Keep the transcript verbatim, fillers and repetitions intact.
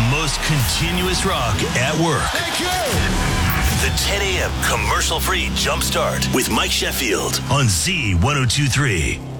most continuous rock at work. Thank you. The ten a.m. commercial-free Jump Start with Mike Sheffield on Z ten twenty-three.